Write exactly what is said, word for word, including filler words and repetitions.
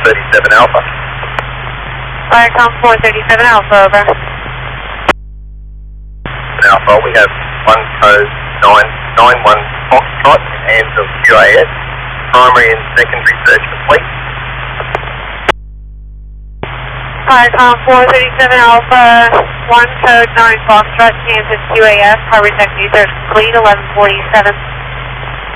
thirty-seven Alpha. Viacom four thirty-seven Alpha, over. Alpha, we have one code nine nine one Foxtrot in hands of Q A S. Primary and secondary search complete. Viacom four thirty-seven Alpha, one code nine Foxtrot, hands of Q A S. Primary secondary search complete, eleven forty-seven.